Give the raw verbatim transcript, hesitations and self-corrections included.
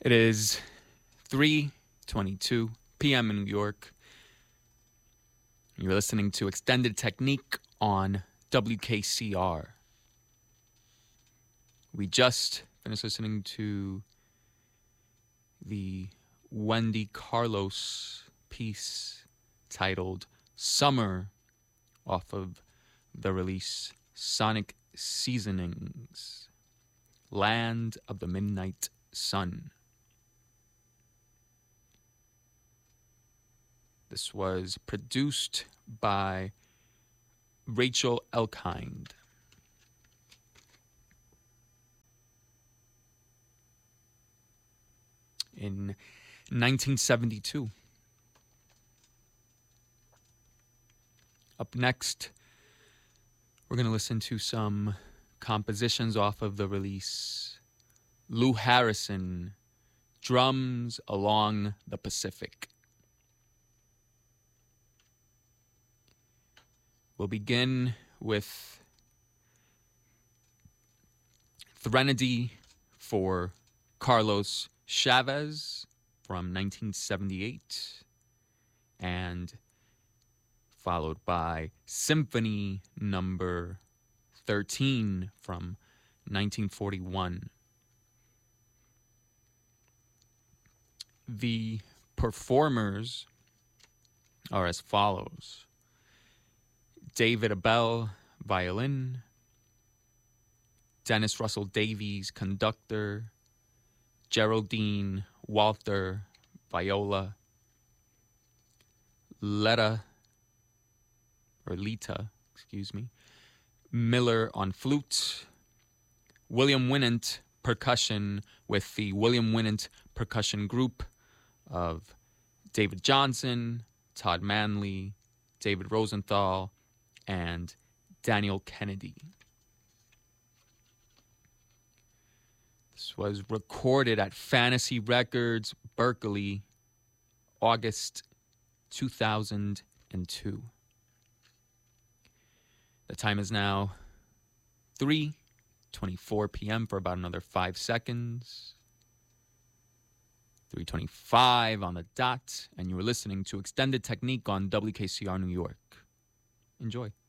It is three twenty-two p.m. in New York. You're listening to Extended Technique on W K C R. We just finished listening to the Wendy Carlos piece titled Summer off of the release Sonic Seasonings, Land of the Midnight Sun. This was produced by Rachel Elkind. In nineteen seventy-two. Up next, we're going to listen to some compositions off of the release Lou Harrison, Drums Along the Pacific. We'll begin with Threnody for Carlos Chavez from nineteen seventy-eight, and followed by Symphony Number thirteen from nineteen forty-one. The performers are as follows: David Abell, violin; Dennis Russell Davies, conductor; Geraldine Walther, viola; Letta, or Lita, excuse me, Miller on flute; William Winant, percussion, with the William Winant Percussion Group of David Johnson, Todd Manley, David Rosenthal, and Daniel Kennedy. This was recorded at Fantasy Records, Berkeley, August two thousand two. The time is now three twenty-four p.m. for about another five seconds. three twenty-five on the dot, and you are listening to Extended Technique on W K C R New York. Enjoy.